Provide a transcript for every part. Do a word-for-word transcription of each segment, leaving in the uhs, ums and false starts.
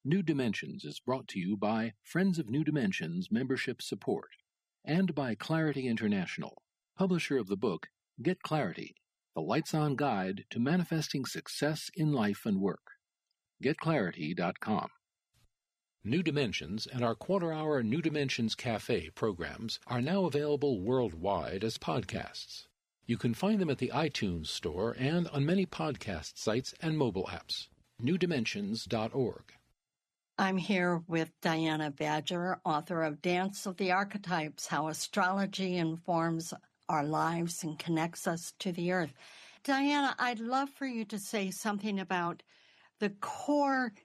New Dimensions is brought to you by Friends of New Dimensions membership support and by Clarity International, publisher of the book Get Clarity, the Lights-On Guide to Manifesting Success in Life and Work. get clarity dot com. New Dimensions and our quarter-hour New Dimensions Cafe programs are now available worldwide as podcasts. You can find them at the iTunes Store and on many podcast sites and mobile apps. new dimensions dot org. I'm here with Diana Badger, author of Dance of the Archetypes, How Astrology Informs Our Lives and Connects Us to the Earth. Diana, I'd love for you to say something about the core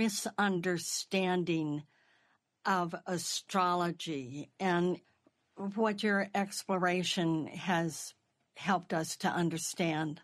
misunderstanding of astrology and what your exploration has helped us to understand.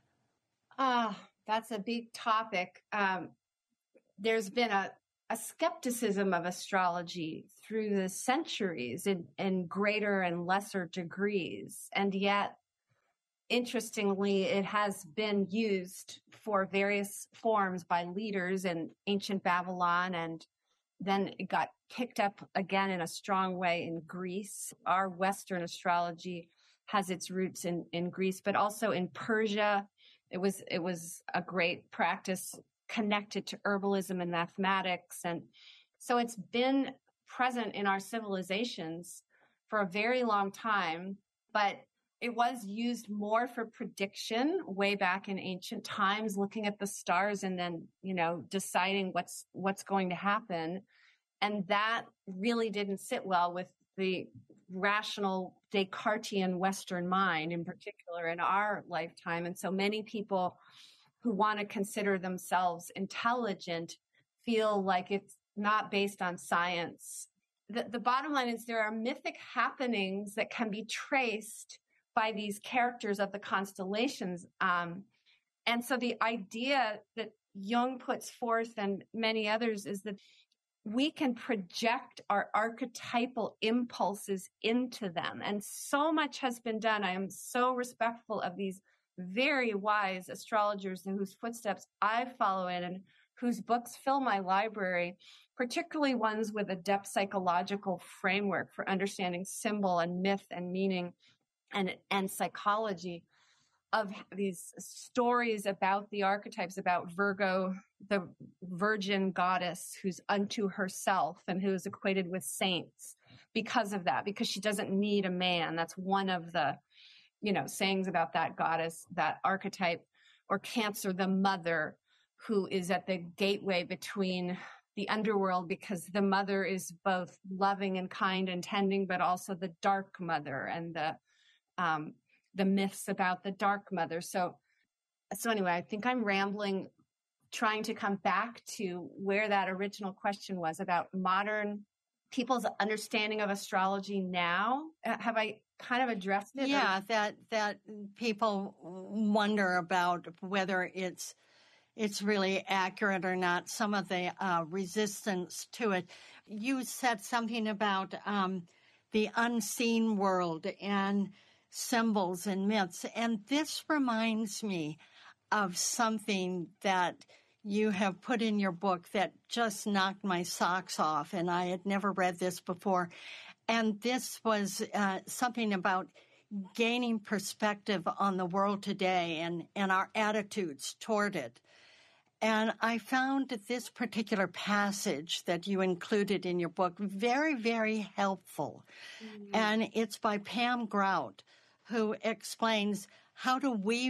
Ah, uh, that's a big topic. Um, there's been a a skepticism of astrology through the centuries in, in greater and lesser degrees. And yet, interestingly, it has been used for various forms by leaders in ancient Babylon, and then it got picked up again in a strong way in Greece. Our Western astrology has its roots in, in Greece, but also in Persia. It was, it was a great practice connected to herbalism and mathematics. And so it's been present in our civilizations for a very long time, but it was used more for prediction way back in ancient times, looking at the stars and then, you know, deciding what's, what's going to happen. And that really didn't sit well with the rational Descartesian Western mind, in particular in our lifetime. And so many people who want to consider themselves intelligent feel like it's not based on science. The, the bottom line is there are mythic happenings that can be traced by these characters of the constellations. Um, and so the idea that Jung puts forth and many others is that we can project our archetypal impulses into them. And so much has been done. I am so respectful of these very wise astrologers in whose footsteps I follow in and whose books fill my library, particularly ones with a depth psychological framework for understanding symbol and myth and meaning and, and psychology of these stories about the archetypes, about Virgo, the virgin goddess who's unto herself and who is equated with saints because of that, because she doesn't need a man. That's one of the you know, sayings about that goddess, that archetype. Or Cancer, the mother, who is at the gateway between the underworld, because the mother is both loving and kind and tending, but also the dark mother and the um, the myths about the dark mother. So, so anyway, I think I'm rambling, trying to come back to where that original question was about modern people's understanding of astrology now. Have I kind of addressed it? Yeah, or? that that people wonder about whether it's it's really accurate or not, some of the uh, resistance to it. You said something about um, the unseen world and symbols and myths, and this reminds me of something that you have put in your book that just knocked my socks off, and I had never read this before. And this was uh, something about gaining perspective on the world today and, and our attitudes toward it. And I found this particular passage that you included in your book very, very helpful. Mm-hmm. And it's by Pam Grout, who explains how do we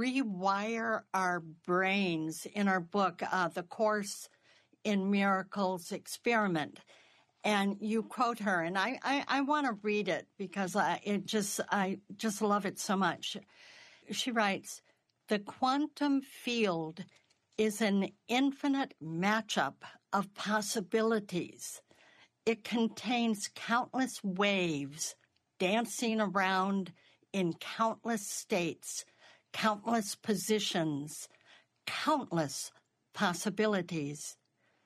rewire our brains in our book, uh, The Course in Miracles Experiment. And you quote her, and I, I, I want to read it because I, it just, I just love it so much. She writes, "The quantum field is an infinite matchup of possibilities. It contains countless waves dancing around in countless states, countless positions, countless possibilities.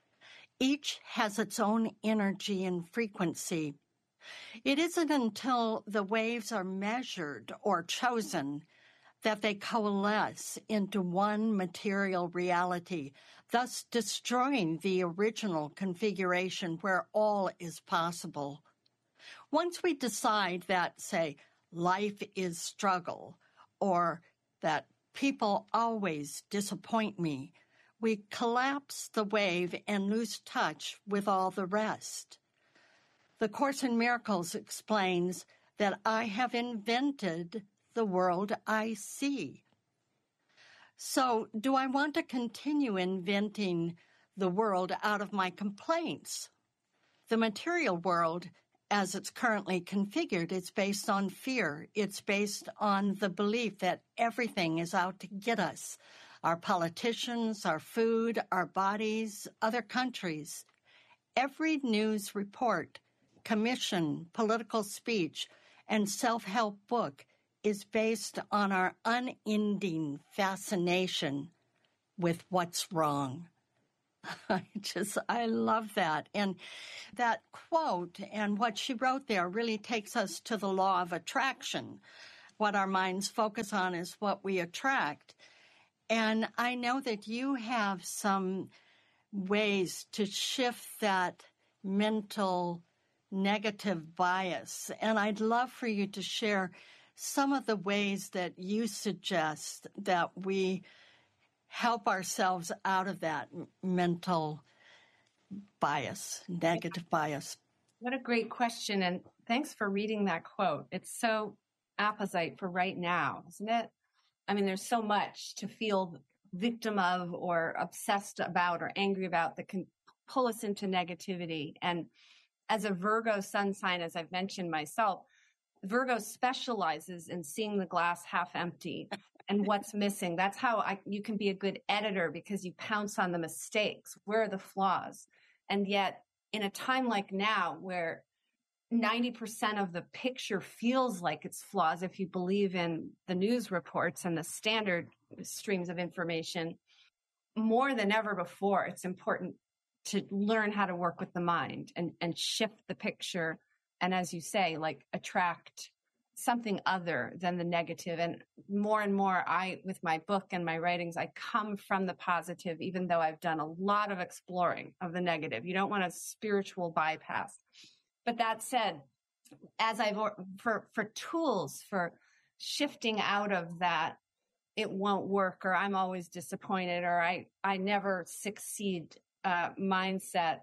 Each has its own energy and frequency. It isn't until the waves are measured or chosen that they coalesce into one material reality, thus destroying the original configuration where all is possible. Once we decide that, say, life is struggle, or that people always disappoint me, we collapse the wave and lose touch with all the rest. The Course in Miracles explains that I have invented the world I see. So, do I want to continue inventing the world out of my complaints? The material world, as it's currently configured, is based on fear. It's based on the belief that everything is out to get us. Our politicians, our food, our bodies, other countries. Every news report, commission, political speech, and self-help book is based on our unending fascination with what's wrong. I just, I love that. And that quote and what she wrote there really takes us to the law of attraction. What our minds focus on is what we attract. And I know that you have some ways to shift that mental negative bias. And I'd love for you to share some of the ways that you suggest that we help ourselves out of that mental bias, negative bias. What a great question. And thanks for reading that quote. It's so apposite for right now, isn't it? I mean, there's so much to feel victim of or obsessed about or angry about that can pull us into negativity. And as a Virgo sun sign, as I've mentioned myself, Virgo specializes in seeing the glass half empty and what's missing. That's how I, you can be a good editor, because you pounce on the mistakes. Where are the flaws? And yet, in a time like now, where ninety percent of the picture feels like it's flaws, if you believe in the news reports and the standard streams of information, more than ever before, it's important to learn how to work with the mind and, and shift the picture. And as you say, like attract something other than the negative. And more and more, I, with my book and my writings, I come from the positive, even though I've done a lot of exploring of the negative. You don't want a spiritual bypass. But that said, as I've, for, for tools for shifting out of that, it won't work, or I'm always disappointed, or I, I never succeed uh, mindset.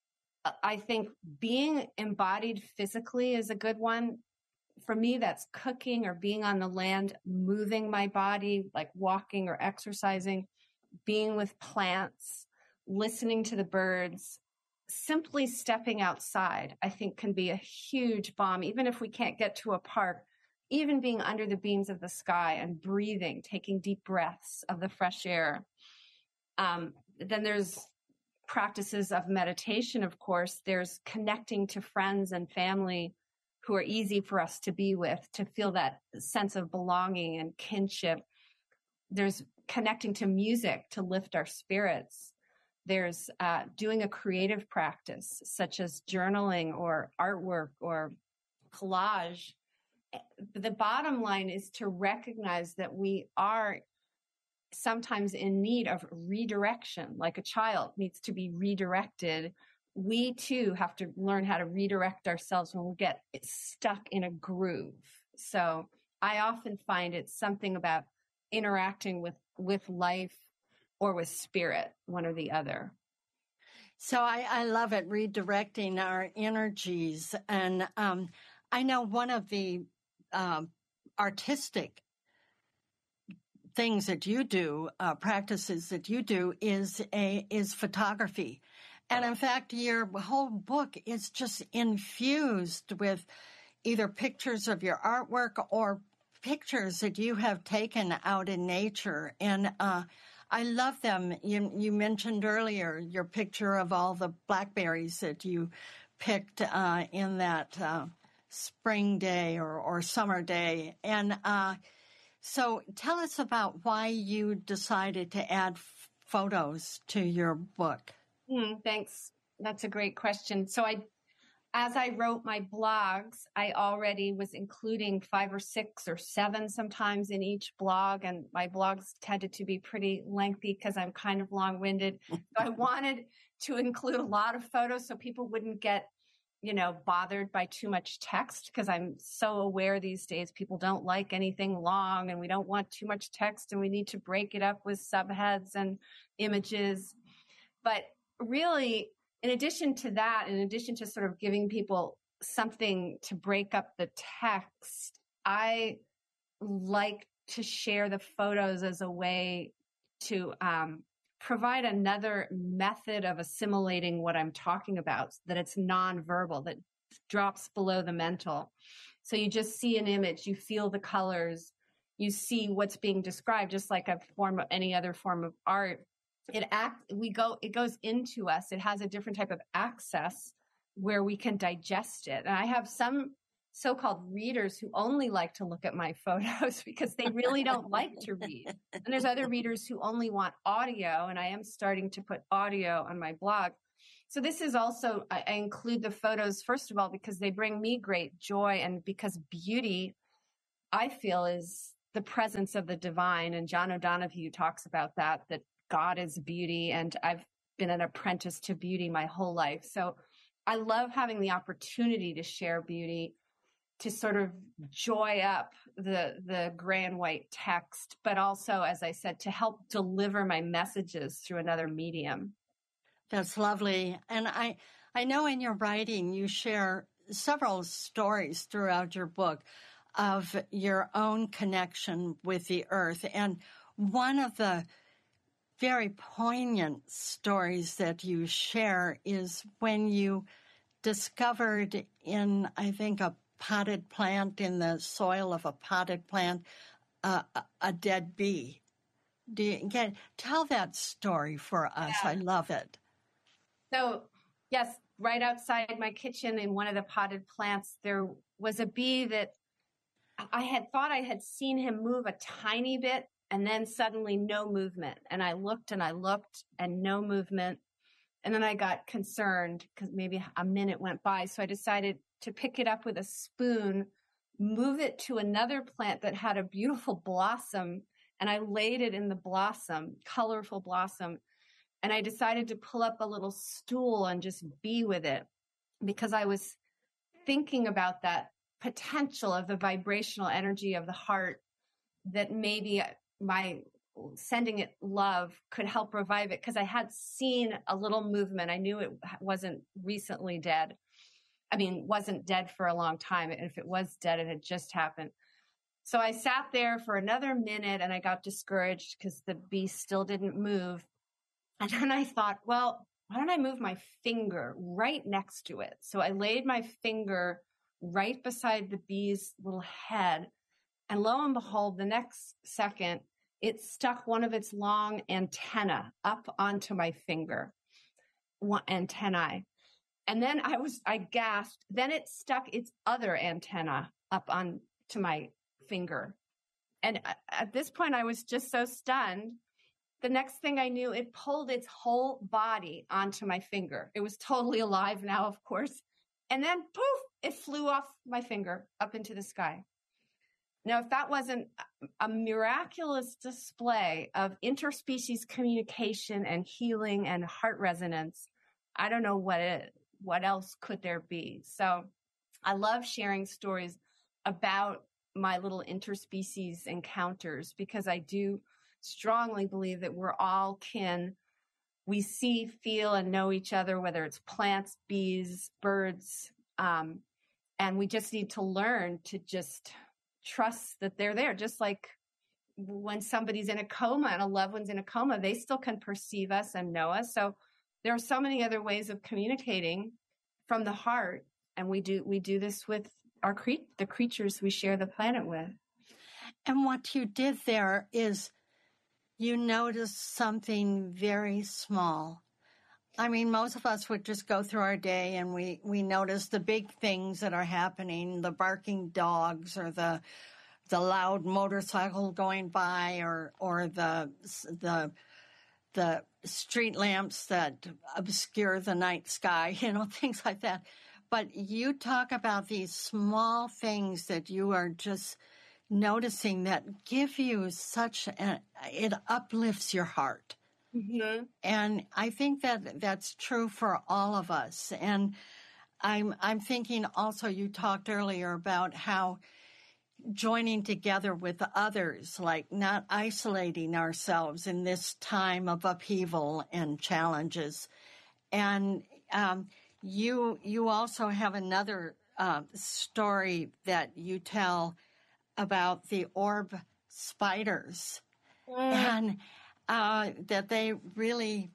I think being embodied physically is a good one. For me, that's cooking or being on the land, moving my body, like walking or exercising, being with plants, listening to the birds, simply stepping outside, I think can be a huge balm. Even if we can't get to a park, even being under the beams of the sky and breathing, taking deep breaths of the fresh air. Um, then there's practices of meditation, of course. There's connecting to friends and family who are easy for us to be with, to feel that sense of belonging and kinship. There's connecting to music to lift our spirits. There's uh, doing a creative practice, such as journaling or artwork or collage. The bottom line is to recognize that we are sometimes in need of redirection, like a child needs to be redirected. We too have to learn how to redirect ourselves when we get stuck in a groove. So I often find it's something about interacting with, with life or with spirit, one or the other. So I, I love it, redirecting our energies. And um, I know one of the um, artistic things that you do, uh, practices that you do, is a is photography. And in fact, your whole book is just infused with either pictures of your artwork or pictures that you have taken out in nature. And uh, I love them. You, you mentioned earlier your picture of all the blackberries that you picked uh, in that uh, spring day or, or summer day. And uh, so tell us about why you decided to add f- photos to your book. Mm, thanks. That's a great question. So I, as I wrote my blogs, I already was including five or six or seven sometimes in each blog. And my blogs tended to be pretty lengthy because I'm kind of long-winded. So I wanted to include a lot of photos so people wouldn't get, you know, bothered by too much text, because I'm so aware these days people don't like anything long and we don't want too much text and we need to break it up with subheads and images. But really, in addition to that, in addition to sort of giving people something to break up the text, I like to share the photos as a way to um, provide another method of assimilating what I'm talking about, that it's nonverbal, that drops below the mental. So you just see an image, you feel the colors, you see what's being described, just like a form of any other form of art. It act, we go, it goes into us. It has a different type of access where we can digest it. And I have some so-called readers who only like to look at my photos because they really don't like to read. And there's other readers who only want audio. And I am starting to put audio on my blog. So this is also, I, I include the photos, first of all, because they bring me great joy, and because beauty, I feel, is the presence of the divine. And John O'Donohue talks about that, that God is beauty, and I've been an apprentice to beauty my whole life. So I love having the opportunity to share beauty, to sort of joy up the, the gray and white text, but also, as I said, to help deliver my messages through another medium. That's lovely. And I, I know in your writing, you share several stories throughout your book of your own connection with the earth. And one of the very poignant stories that you share is when you discovered in, I think, a potted plant, in the soil of a potted plant, uh, a, a dead bee. Do you get, tell that story for us. Yeah. I love it. So, yes, right outside my kitchen in one of the potted plants, there was a bee that I had thought I had seen him move a tiny bit, and then suddenly no movement. And I looked and I looked and no movement. And then I got concerned because maybe a minute went by. So I decided to pick it up with a spoon, move it to another plant that had a beautiful blossom. And I laid it in the blossom, colorful blossom. And I decided to pull up a little stool and just be with it, because I was thinking about that potential of the vibrational energy of the heart, that maybe my sending it love could help revive it, because I had seen a little movement. I knew it wasn't recently dead. I mean, wasn't dead for a long time. And if it was dead, it had just happened. So I sat there for another minute and I got discouraged because the bee still didn't move. And then I thought, well, why don't I move my finger right next to it? So I laid my finger right beside the bee's little head. And lo and behold, the next second, it stuck one of its long antennae up onto my finger, one antennae. And then I was, I gasped. Then it stuck its other antenna up onto my finger. And at this point, I was just so stunned. The next thing I knew, it pulled its whole body onto my finger. It was totally alive now, of course. And then poof, it flew off my finger up into the sky. Now, if that wasn't a miraculous display of interspecies communication and healing and heart resonance, I don't know what it, what else could there be. So I love sharing stories about my little interspecies encounters, because I do strongly believe that we're all kin. We see, feel, and know each other, whether it's plants, bees, birds, um, and we just need to learn to just trust that they're there. Just like when somebody's in a coma and a loved one's in a coma, they still can perceive us and know us. So there are so many other ways of communicating from the heart, and we do we do this with our cre- the creatures we share the planet with. And what you did there is you noticed something very small. I mean, most of us would just go through our day and we, we notice the big things that are happening, the barking dogs or the the loud motorcycle going by, or or the the the street lamps that obscure the night sky, you know, things like that. but you talk about these small things that you are just noticing that give you such a, it uplifts your heart. Mm-hmm. And I think that that's true for all of us. And I'm I'm thinking also, you talked earlier about how joining together with others, like not isolating ourselves in this time of upheaval and challenges. And um, you you also have another uh, story that you tell about the orb spiders, mm. and uh, that they really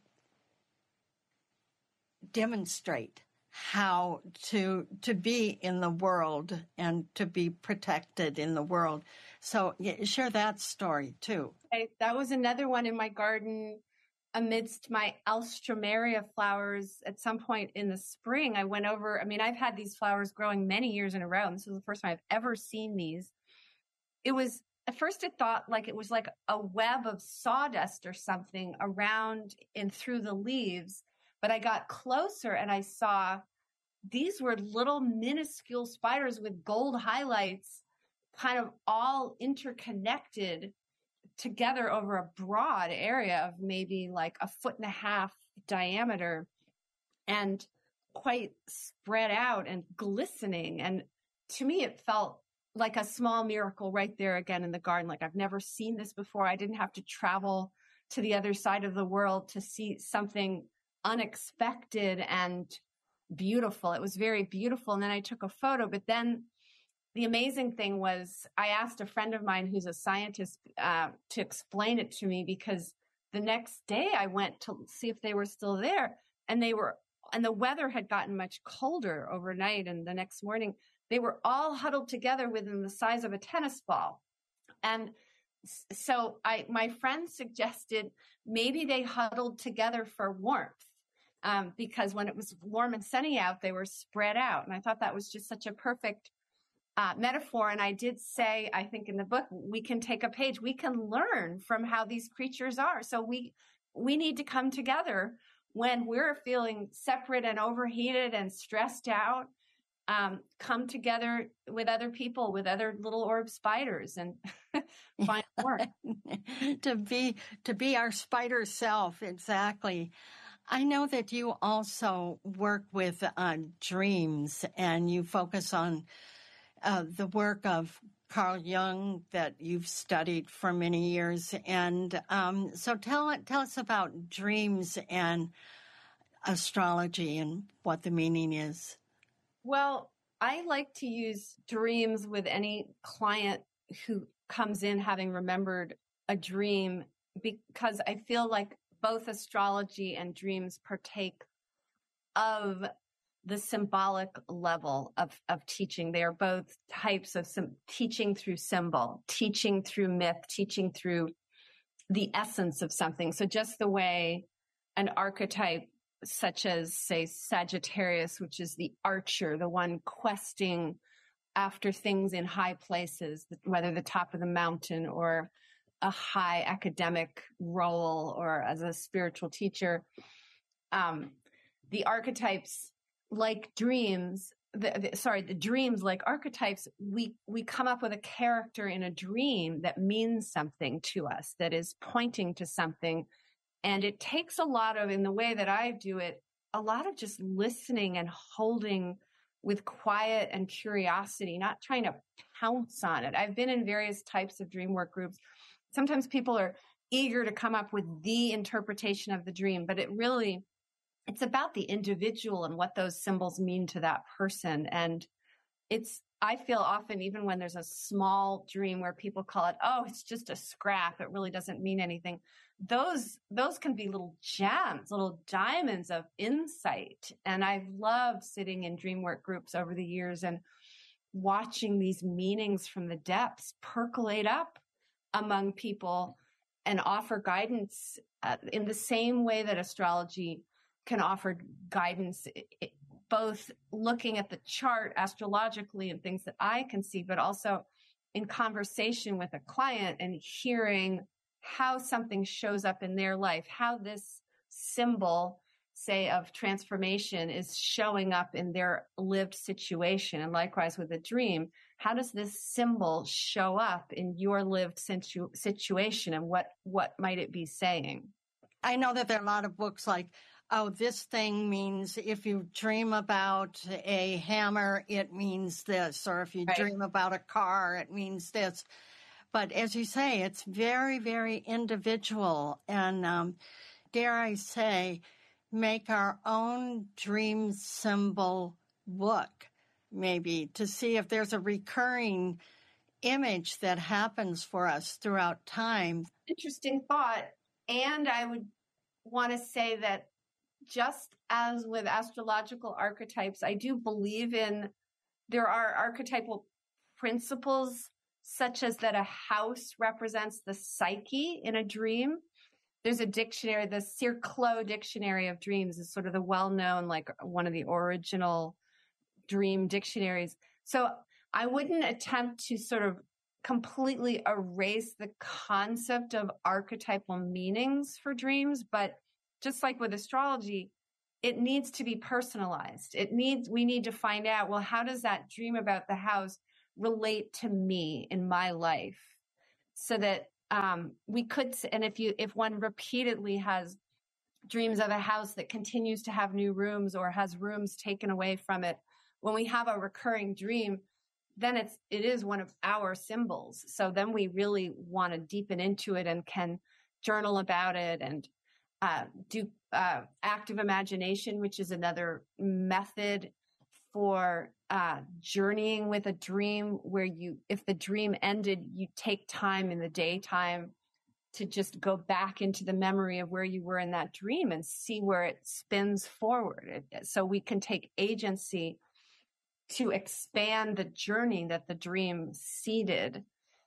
demonstrate how to to be in the world and to be protected in the world. So yeah, share that story too. Okay, that was another one in my garden amidst my alstroemeria flowers. At some point in the spring, I went over, I mean, I've had these flowers growing many years in a row, and this was the first time I've ever seen these. It was, at first it thought like it was like a web of sawdust or something around and through the leaves. But I got closer and I saw these were little minuscule spiders with gold highlights, kind of all interconnected together over a broad area of maybe like a foot and a half diameter, and quite spread out and glistening. And to me, it felt like a small miracle right there again in the garden. Like I've never seen this before. I didn't have to travel to the other side of the world to see something unexpected and beautiful. It was very beautiful. And then I took a photo, but then the amazing thing was I asked a friend of mine who's a scientist uh, to explain it to me, because the next day I went to see if they were still there, and they were, and the weather had gotten much colder overnight. And the next morning they were all huddled together within the size of a tennis ball. And so I, my friend suggested maybe they huddled together for warmth. Um, because when it was warm and sunny out, they were spread out. And I thought that was just such a perfect uh, metaphor. And I did say, I think in the book, we can take a page, we can learn from how these creatures are. So we, we need to come together when we're feeling separate and overheated and stressed out. Um, come together with other people, with other little orb spiders, and find work. to be, to be our spider self. Exactly. I know that you also work with uh, dreams, and you focus on uh, the work of Carl Jung that you've studied for many years. And um, so tell tell us about dreams and astrology and what the meaning is. Well, I like to use dreams with any client who comes in having remembered a dream, because I feel like both astrology and dreams partake of the symbolic level of, of teaching. They are both types of some, teaching through symbol, teaching through myth, teaching through the essence of something. So just the way an archetype such as, say, Sagittarius, which is the archer, the one questing after things in high places, whether the top of the mountain or a high academic role or as a spiritual teacher. Um, the archetypes, like dreams, the, the, sorry, the dreams like archetypes, we, we come up with a character in a dream that means something to us, that is pointing to something. And it takes a lot of, in the way that I do it, a lot of just listening and holding with quiet and curiosity, not trying to pounce on it. I've been in various types of dream work groups. Sometimes people are eager to come up with the interpretation of the dream, but it really, it's about the individual and what those symbols mean to that person. And it's, I feel often, even when there's a small dream where people call it, oh, it's just a scrap, it really doesn't mean anything. Those, those can be little gems, little diamonds of insight. And I've loved sitting in dream work groups over the years and watching these meanings from the depths percolate up among people and offer guidance uh, in the same way that astrology can offer guidance, it, it, both looking at the chart astrologically and things that I can see, but also in conversation with a client and hearing how something shows up in their life, how this symbol say, of transformation is showing up in their lived situation. And likewise with a dream, how does this symbol show up in your lived situ- situation, and what, what might it be saying? I know that there are a lot of books like, oh, this thing means if you dream about a hammer, it means this, or if you Right. dream about a car, it means this. But as you say, it's very, very individual. And um, dare I say, make our own dream symbol book, maybe, to see if there's a recurring image that happens for us throughout time. Interesting thought. And I would want to say that just as with astrological archetypes, I do believe in, there are archetypal principles such as that a house represents the psyche in a dream. There's a dictionary, the Circlo Dictionary of Dreams is sort of the well-known, like one of the original dream dictionaries. So I wouldn't attempt to sort of completely erase the concept of archetypal meanings for dreams, but just like with astrology, it needs to be personalized. It needs, we need to find out, well, how does that dream about the house relate to me in my life? So that um, we could, and if you, if one repeatedly has dreams of a house that continues to have new rooms or has rooms taken away from it, when we have a recurring dream, then it's, it is one of our symbols. So then we really want to deepen into it and can journal about it and uh, do uh, active imagination, which is another method for uh, journeying with a dream, where you, if the dream ended, you take time in the daytime to just go back into the memory of where you were in that dream and see where it spins forward. So we can take agency to expand the journey that the dream seeded.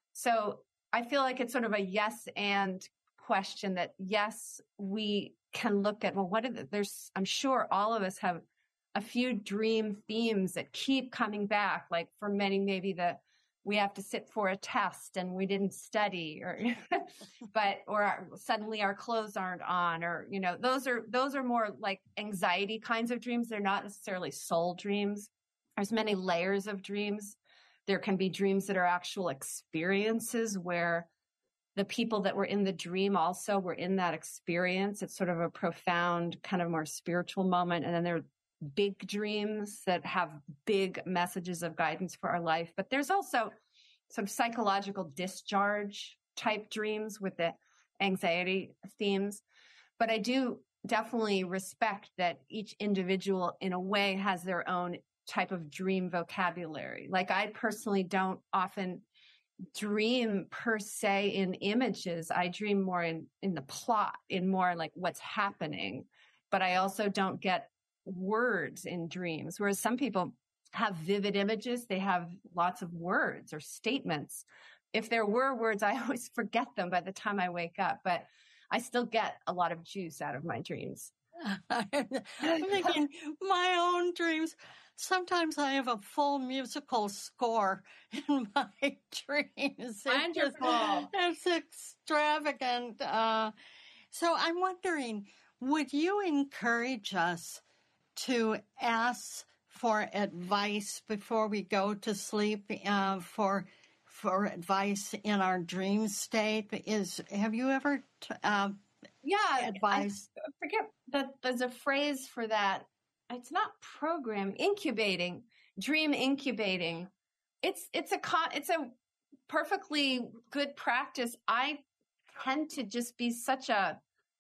So I feel like it's sort of a yes and question, that yes, we can look at, well, what are the, there's, I'm sure all of us have a few dream themes that keep coming back. Like for many, maybe the, we have to sit for a test and we didn't study, or, but, or our, suddenly our clothes aren't on, or, you know, those are, those are more like anxiety kinds of dreams. They're not necessarily soul dreams. There's many layers of dreams. There can be dreams that are actual experiences where the people that were in the dream also were in that experience. It's sort of a profound, kind of more spiritual moment. And then there are big dreams that have big messages of guidance for our life. But there's also some psychological discharge type dreams with the anxiety themes. But I do definitely respect that each individual in a way has their own type of dream vocabulary. Like I personally don't often dream per se in images. I dream more in, in the plot, in more like what's happening, but I also don't get words in dreams. Whereas some people have vivid images. They have lots of words or statements. If there were words, I always forget them by the time I wake up, but I still get a lot of juice out of my dreams. I'm thinking my own dreams. Sometimes I have a full musical score in my dreams. It's Wonderful. Just, it's extravagant. Uh, so I'm wondering, would you encourage us to ask for advice before we go to sleep, uh, for for advice in our dream state? Is have you ever t- uh, yeah advised? I forget that there's a phrase for that. It's not program, incubating, dream incubating. It's, it's a, con, it's a perfectly good practice. I tend to just be such a,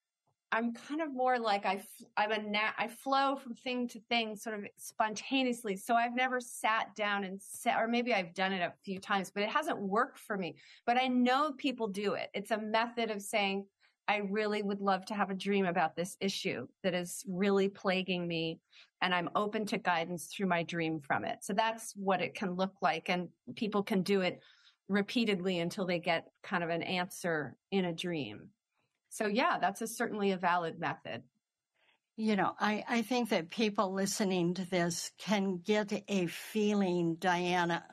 I'm kind of more like I, I'm a nat, I flow from thing to thing sort of spontaneously. So I've never sat down and sat, or maybe I've done it a few times, but it hasn't worked for me. But I know people do it. It's a method of saying, I really would love to have a dream about this issue that is really plaguing me, and I'm open to guidance through my dream from it. So that's what it can look like. And people can do it repeatedly until they get kind of an answer in a dream. So yeah, that's a, certainly a valid method. You know, I, I think that people listening to this can get a feeling, Diana,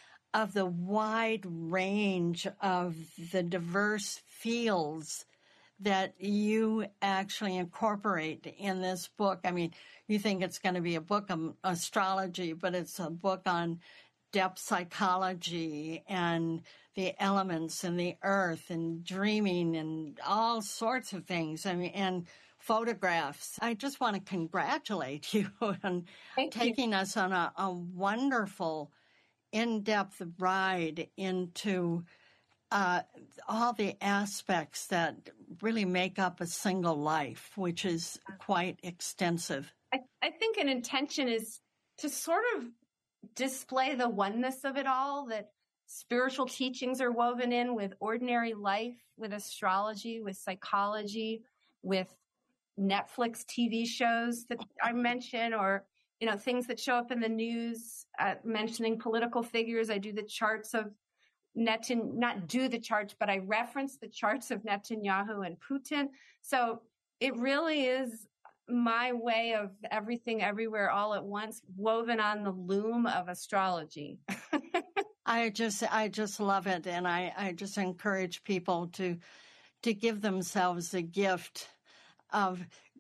of the wide range of the diverse fields that you actually incorporate in this book. I mean, you think it's going to be a book on astrology, but it's a book on depth psychology and the elements and the earth and dreaming and all sorts of things. I mean, and photographs. I just want to congratulate you on Thank taking you. us on a, a wonderful, in-depth ride into uh, all the aspects that really make up a single life, which is quite extensive. I, I think an intention is to sort of display the oneness of it all, that spiritual teachings are woven in with ordinary life, with astrology, with psychology, with Netflix T V shows that I mention, or, you know, things that show up in the news, uh, mentioning political figures. I do the charts of Netan, not do the charts, but I reference the charts of Netanyahu and Putin. So it really is my way of everything, everywhere, all at once, woven on the loom of astrology. I just, I just love it. And I, I just encourage people to, to give themselves a gift of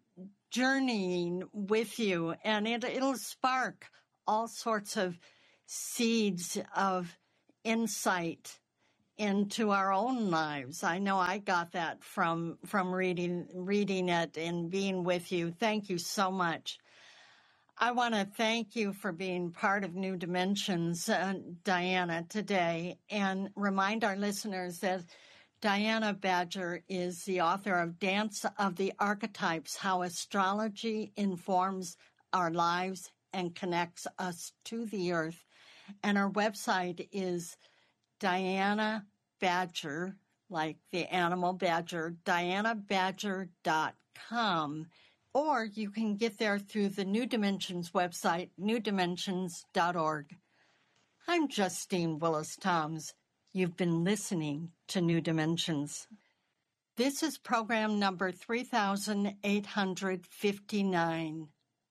journeying with you, and it, it'll spark all sorts of seeds of insight into our own lives. I know I got that from from reading reading it and being with you. Thank you so much. I want to thank you for being part of New Dimensions, uh, Diana, today, and remind our listeners that Diana Badger is the author of Dance of the Archetypes, How Astrology Informs Our Lives and Connects Us to the Earth. And our website is Diana Badger, like the animal badger, diana badger dot com. Or you can get there through the New Dimensions website, new dimensions dot org. I'm Justine Willis-Toms. You've been listening to New Dimensions. This is program number three thousand eight hundred fifty-nine.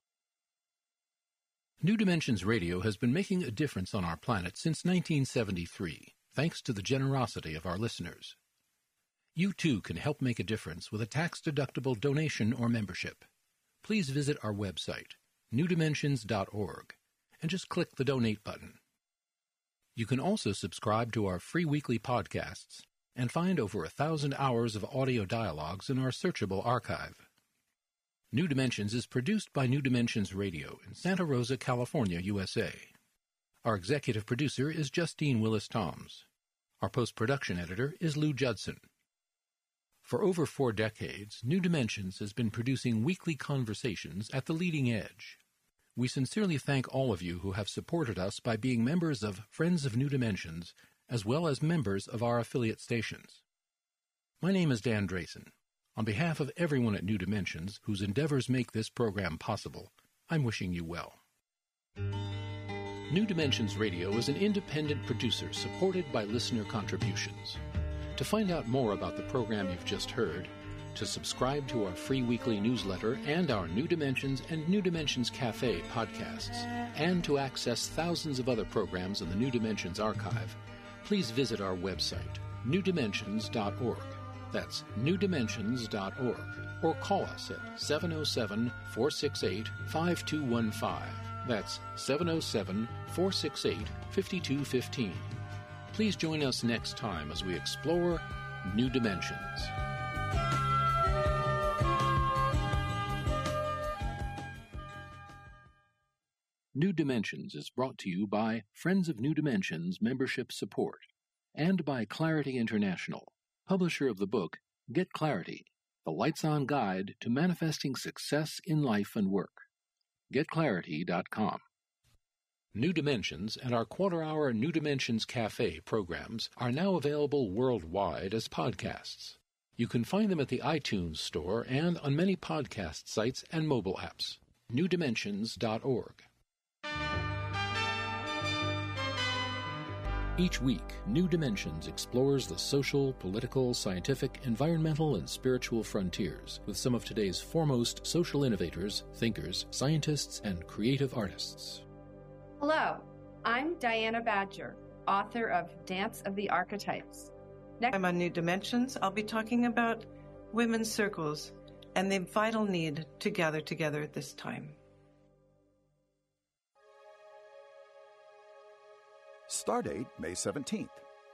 New Dimensions Radio has been making a difference on our planet since nineteen seventy-three, thanks to the generosity of our listeners. You too can help make a difference with a tax-deductible donation or membership. Please visit our website, new dimensions dot org, and just click the Donate button. You can also subscribe to our free weekly podcasts and find over a thousand hours of audio dialogues in our searchable archive. New Dimensions is produced by New Dimensions Radio in Santa Rosa, California, U S A. Our executive producer is Justine Willis-Toms. Our post-production editor is Lou Judson. For over four decades, New Dimensions has been producing weekly conversations at the leading edge. We sincerely thank all of you who have supported us by being members of Friends of New Dimensions, as well as members of our affiliate stations. My name is Dan Drayson. On behalf of everyone at New Dimensions, whose endeavors make this program possible, I'm wishing you well. New Dimensions Radio is an independent producer supported by listener contributions. To find out more about the program you've just heard, to subscribe to our free weekly newsletter and our New Dimensions and New Dimensions Cafe podcasts, and to access thousands of other programs in the New Dimensions archive, please visit our website, new dimensions dot org. That's new dimensions dot org. Or call us at seven oh seven, four six eight, five two one five. That's seven oh seven, four six eight, five two one five. Please join us next time as we explore New Dimensions. New Dimensions is brought to you by Friends of New Dimensions membership support and by Clarity International, publisher of the book Get Clarity, the Lights-On Guide to Manifesting Success in Life and Work. get clarity dot com. New Dimensions and our quarter-hour New Dimensions Cafe programs are now available worldwide as podcasts. You can find them at the iTunes Store and on many podcast sites and mobile apps. new dimensions dot org. Each week, New Dimensions explores the social, political, scientific, environmental, and spiritual frontiers with some of today's foremost social innovators, thinkers, scientists, and creative artists. Hello, I'm Diana Badger, author of Dance of the Archetypes. Next- I'm on New Dimensions. I'll be talking about women's circles, and the vital need to gather together at this time. Stardate, May seventeenth.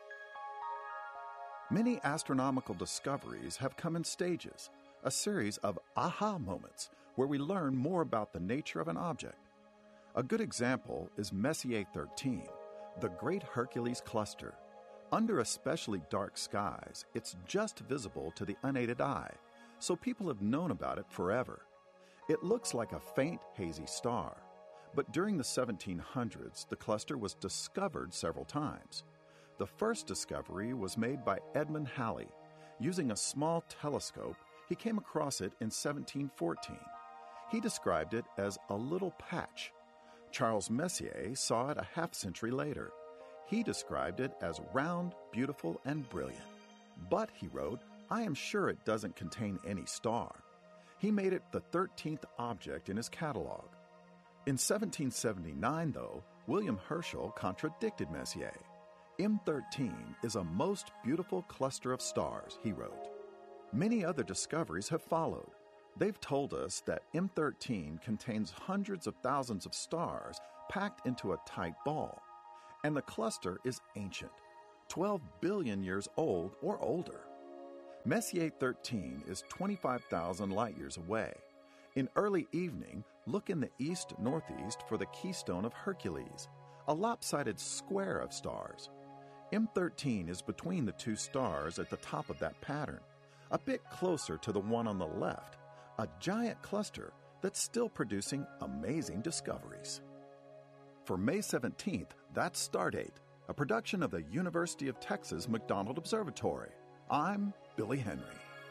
Many astronomical discoveries have come in stages, a series of aha moments where we learn more about the nature of an object. A good example is Messier thirteen, the Great Hercules Cluster. Under especially dark skies, it's just visible to the unaided eye, so people have known about it forever. It looks like a faint, hazy star, but during the seventeen hundreds, the cluster was discovered several times. The first discovery was made by Edmund Halley. Using a small telescope, he came across it in seventeen fourteen. He described it as a little patch. Charles Messier saw it a half century later. He described it as round, beautiful, and brilliant. But, he wrote, I am sure it doesn't contain any star. He made it the thirteenth object in his catalog. In seventeen seventy-nine, though, William Herschel contradicted Messier. M thirteen is a most beautiful cluster of stars, he wrote. Many other discoveries have followed. They've told us that M thirteen contains hundreds of thousands of stars packed into a tight ball. And the cluster is ancient, twelve billion years old or older. Messier thirteen is twenty-five thousand light-years away. In early evening, look in the east-northeast for the keystone of Hercules, a lopsided square of stars. M thirteen is between the two stars at the top of that pattern, a bit closer to the one on the left, a giant cluster that's still producing amazing discoveries. For May seventeenth, that's Stardate, a production of the University of Texas McDonald Observatory. I'm Billy Henry.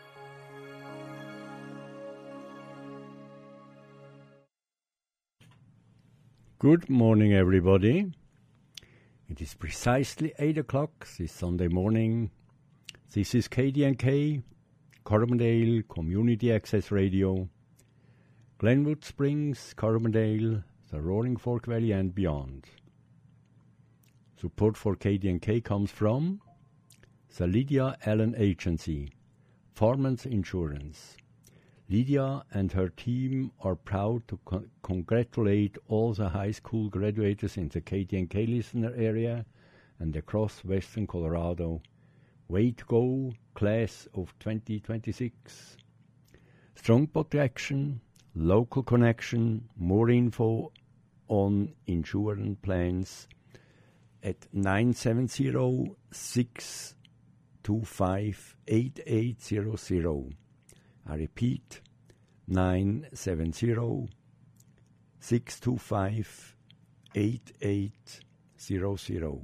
Good morning, everybody. It is precisely eight o'clock this Sunday morning. This is K D N K, Carbondale Community Access Radio, Glenwood Springs, Carbondale, the Roaring Fork Valley and beyond. Support for K D N K comes from the Lydia Allen Agency, Farmers Insurance. Lydia and her team are proud to con- congratulate all the high school graduates in the K D N K listener area and across western Colorado. Way to go, class of twenty twenty-six. Strong protection, local connection, more info on insurance plans at nine seven zero, six two five, eight eight zero zero. I repeat, nine seven zero, six two five, eight eight zero zero.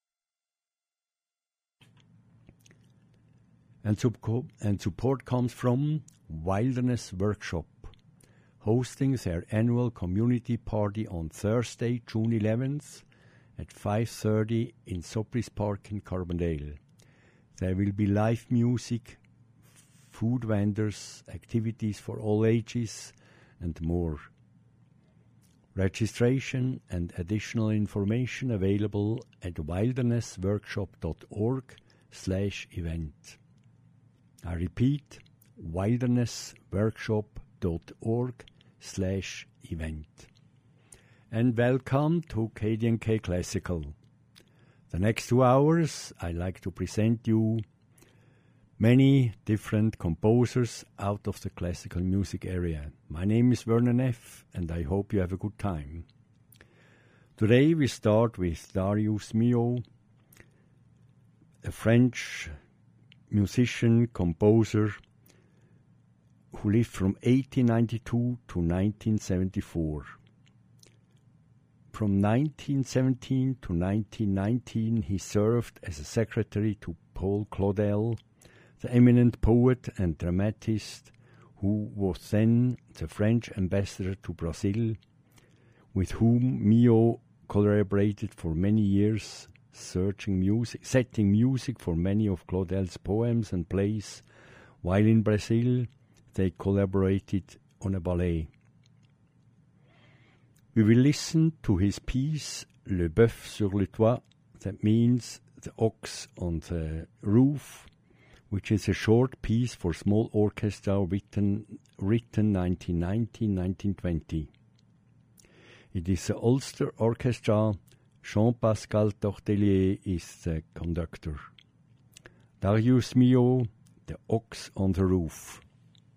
And, subco- and support comes from Wilderness Workshop, hosting their annual community party on Thursday, June eleventh at five thirty in Sopris Park in Carbondale. There will be live music, food vendors, activities for all ages, and more. Registration and additional information available at wildernessworkshop.org slash event. I repeat, wildernessworkshop.org slash event. And welcome to K D N K Classical. The next two hours, I'd like to present you many different composers out of the classical music area. My name is Werner Neff, and I hope you have a good time. Today we start with Darius Milhaud, a French musician, composer, who lived from eighteen ninety-two to nineteen seventy-four. From nineteen seventeen to nineteen nineteen, he served as a secretary to Paul Claudel, the eminent poet and dramatist who was then the French ambassador to Brazil, with whom Milhaud collaborated for many years, searching music, setting music for many of Claudel's poems and plays, while in Brazil they collaborated on a ballet. We will listen to his piece Le Bœuf sur le toit, that means the ox on the roof, which is a short piece for small orchestra written, written nineteen nineteen to nineteen twenty. It is the Ulster Orchestra. Jean-Pascal Tortelier is the conductor. Darius Milhaud, The Ox on the Roof.